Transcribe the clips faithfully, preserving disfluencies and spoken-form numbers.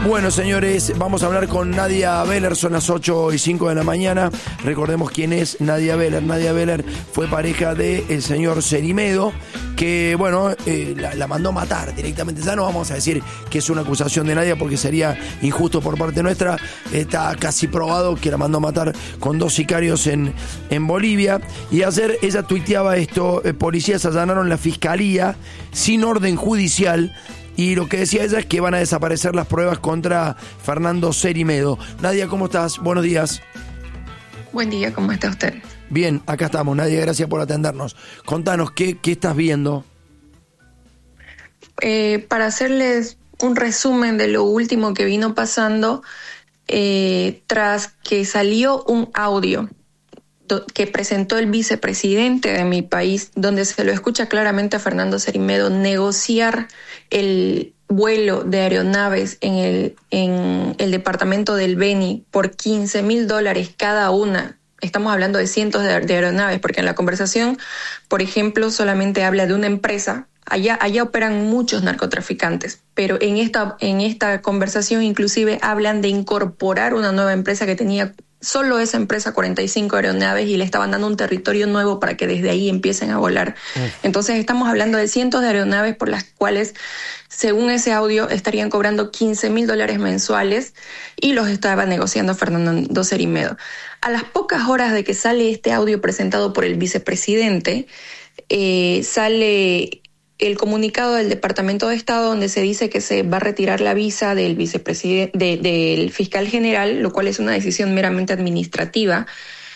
Bueno, señores, vamos a hablar con Nadia Beller, son las ocho y cinco de la mañana. Recordemos quién es Nadia Beller. Nadia Beller fue pareja del señor Cerimedo, que, bueno, eh, la, la mandó matar directamente. Ya no vamos a decir que es una acusación de Nadia porque sería injusto por parte nuestra. Está casi probado que la mandó matar con dos sicarios en, en Bolivia. Y ayer ella tuiteaba esto: eh, policías allanaron la fiscalía sin orden judicial. Y lo que decía ella es que van a desaparecer las pruebas contra Fernando Cerimedo. Nadia, ¿cómo estás? Buenos días. Buen día, ¿cómo está usted? Bien, acá estamos, Nadia, gracias por atendernos. Contanos, ¿qué, qué estás viendo? Eh, para hacerles un resumen de lo último que vino pasando, eh, tras que salió un audio que presentó el vicepresidente de mi país, donde se lo escucha claramente a Fernando Cerimedo negociar el vuelo de aeronaves en el, en el departamento del Beni por quince mil dólares cada una. Estamos hablando de cientos de, de aeronaves, porque en la conversación, por ejemplo, solamente habla de una empresa. Allá, allá operan muchos narcotraficantes, pero en esta, en esta conversación inclusive hablan de incorporar una nueva empresa que tenía solo esa empresa cuarenta y cinco aeronaves y le estaban dando un territorio nuevo para que desde ahí empiecen a volar. Mm. Entonces estamos hablando de cientos de aeronaves por las cuales, según ese audio, estarían cobrando quince mil dólares mensuales y los estaba negociando Fernando Cerimedo. A las pocas horas de que sale este audio presentado por el vicepresidente, eh, sale el comunicado del Departamento de Estado donde se dice que se va a retirar la visa del vicepresidente, de, del fiscal general, lo cual es una decisión meramente administrativa,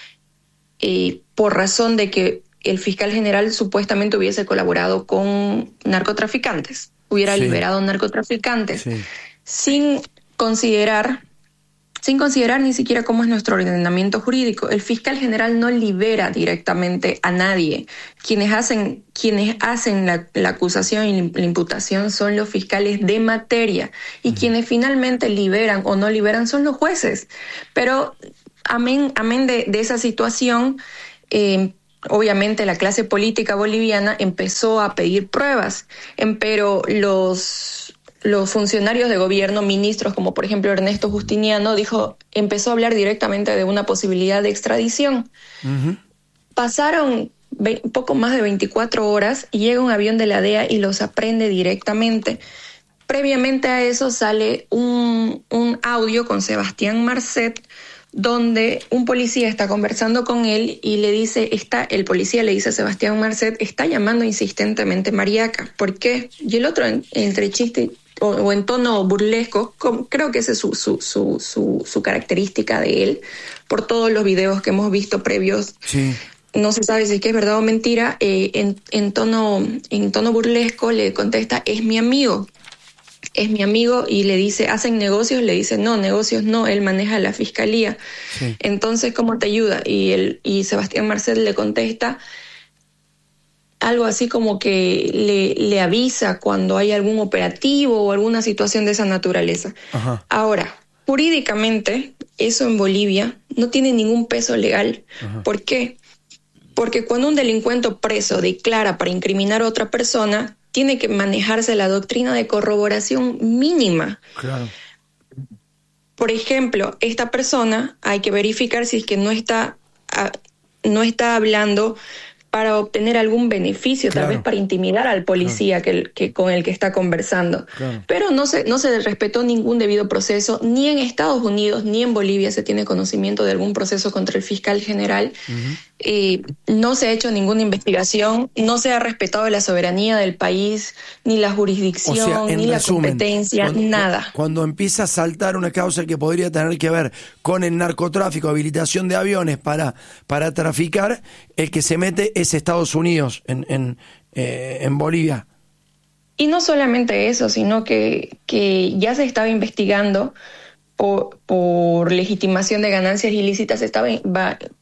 eh, por razón de que el fiscal general supuestamente hubiese colaborado con narcotraficantes, hubiera sí. liberado narcotraficantes, sí. sin considerar... sin considerar ni siquiera cómo es nuestro ordenamiento jurídico. El fiscal general no libera directamente a nadie. Quienes hacen, quienes hacen la, la acusación y la imputación son los fiscales de materia, y uh-huh. quienes finalmente liberan o no liberan son los jueces. Pero amén, amén de, de esa situación, eh, obviamente la clase política boliviana empezó a pedir pruebas, pero los... Los funcionarios de gobierno, ministros como por ejemplo Ernesto Justiniano, dijo, empezó a hablar directamente de una posibilidad de extradición. Uh-huh. Pasaron ve- poco más de veinticuatro horas y llega un avión de la D E A y los aprende directamente. Previamente a eso sale un, un audio con Sebastián Marcet, donde un policía está conversando con él y le dice, está, el policía le dice a Sebastián Marcet, está llamando insistentemente Mariaca. ¿Por qué? Y el otro, en, entre chiste o, o en tono burlesco, como, creo que esa es su, su, su, su, su característica de él, por todos los videos que hemos visto previos. Sí. No se sabe si es que es verdad o mentira. Eh, en, en, tono, en tono burlesco le contesta, es mi amigo. Es mi amigo, y le dice, ¿hacen negocios? Le dice, no, negocios no, él maneja la fiscalía. Sí. Entonces, ¿cómo te ayuda? Y, él, y Sebastián Marcet le contesta algo así como que le, le avisa cuando hay algún operativo o alguna situación de esa naturaleza. Ajá. Ahora, jurídicamente, eso en Bolivia no tiene ningún peso legal. Ajá. ¿Por qué? Porque cuando un delincuente preso declara para incriminar a otra persona, tiene que manejarse la doctrina de corroboración mínima. Claro. Por ejemplo, esta persona hay que verificar si es que no está, no está hablando para obtener algún beneficio, claro. tal vez para intimidar al policía claro. que, que con el que está conversando. Claro. Pero no se, no se respetó ningún debido proceso, ni en Estados Unidos ni en Bolivia se tiene conocimiento de algún proceso contra el fiscal general. Uh-huh. Eh, no se ha hecho ninguna investigación, no se ha respetado la soberanía del país, ni la jurisdicción, o sea, ni resumen, la competencia, cuando, nada. Cuando empieza a saltar una causa que podría tener que ver con el narcotráfico, habilitación de aviones para, para traficar, el que se mete es Estados Unidos en, en, eh, en Bolivia. Y no solamente eso, sino que, que ya se estaba investigando por, por legitimación de ganancias ilícitas, estaba va,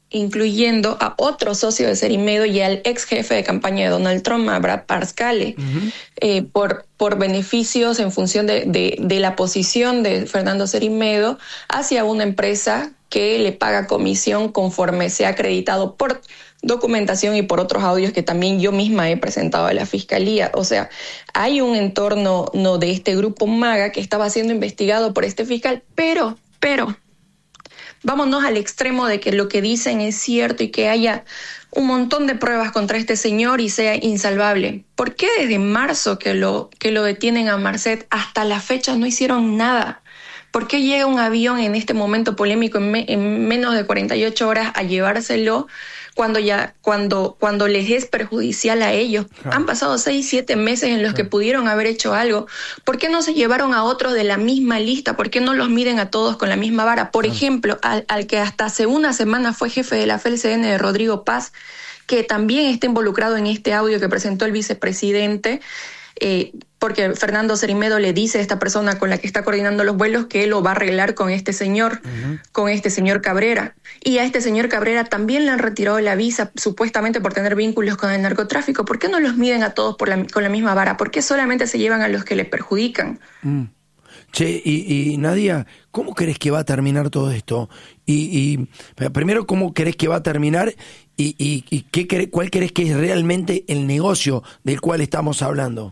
incluyendo a otro socio de Cerimedo y al ex jefe de campaña de Donald Trump, a Brad Parscale, uh-huh. eh, por, por beneficios en función de, de, de la posición de Fernando Cerimedo hacia una empresa que le paga comisión conforme se ha acreditado por documentación y por otros audios que también yo misma he presentado a la Fiscalía. O sea, hay un entorno no, de este grupo MAGA que estaba siendo investigado por este fiscal, pero, pero, vámonos al extremo de que lo que dicen es cierto y que haya un montón de pruebas contra este señor y sea insalvable. ¿Por qué desde marzo que lo, que lo detienen a Marcet hasta la fecha no hicieron nada? ¿Por qué llega un avión en este momento polémico en, me, en menos de cuarenta y ocho horas a llevárselo cuando ya cuando cuando les es perjudicial a ellos? Claro. Han pasado seis, siete meses en los claro. que pudieron haber hecho algo. ¿Por qué no se llevaron a otros de la misma lista? ¿Por qué no los miden a todos con la misma vara? Por claro. ejemplo, al, al que hasta hace una semana fue jefe de la F L C N de Rodrigo Paz, que también está involucrado en este audio que presentó el vicepresidente, eh, porque Fernando Cerimedo le dice a esta persona con la que está coordinando los vuelos que él lo va a arreglar con este señor, uh-huh. con este señor Cabrera. Y a este señor Cabrera también le han retirado la visa, supuestamente por tener vínculos con el narcotráfico. ¿Por qué no los miden a todos por la, con la misma vara? ¿Por qué solamente se llevan a los que le perjudican? Mm. Che, y, y Nadia, ¿cómo crees que va a terminar todo esto? Y, y primero, ¿cómo crees que va a terminar? Y, y, y qué, ¿cuál crees que es realmente el negocio del cual estamos hablando?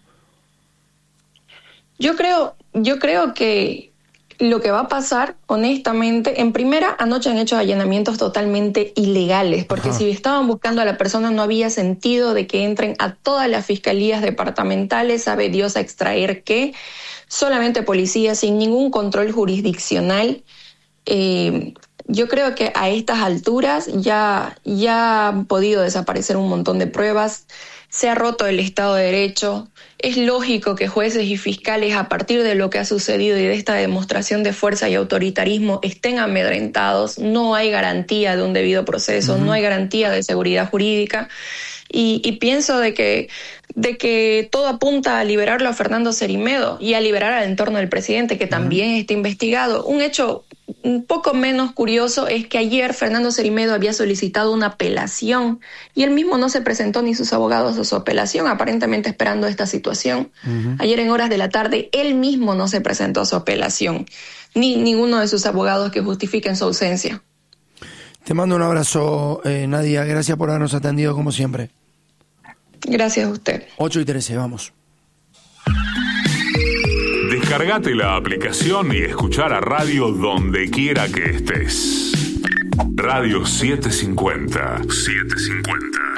Yo creo, yo creo que lo que va a pasar, honestamente, en primera, anoche han hecho allanamientos totalmente ilegales, porque Ajá. si estaban buscando a la persona no había sentido de que entren a todas las fiscalías departamentales, sabe Dios a extraer qué, solamente policías sin ningún control jurisdiccional. Eh, yo creo que a estas alturas ya, ya han podido desaparecer un montón de pruebas, se ha roto el Estado de Derecho. Es lógico que jueces y fiscales, a partir de lo que ha sucedido y de esta demostración de fuerza y autoritarismo, estén amedrentados. No hay garantía de un debido proceso, uh-huh. no hay garantía de seguridad jurídica. Y, y pienso de que, de que todo apunta a liberarlo a Fernando Cerimedo y a liberar al entorno del presidente, que también uh-huh. está investigado. Un hecho un poco menos curioso es que ayer Fernando Cerimedo había solicitado una apelación y él mismo no se presentó ni sus abogados a su apelación, aparentemente esperando esta situación. Uh-huh. Ayer en horas de la tarde él mismo no se presentó a su apelación, ni ninguno de sus abogados que justifiquen su ausencia. Te mando un abrazo, eh, Nadia. Gracias por habernos atendido como siempre. Gracias a usted. ocho y trece, vamos. Descargate la aplicación y escuchar a radio donde quiera que estés. Radio setecientos cincuenta. setecientos cincuenta.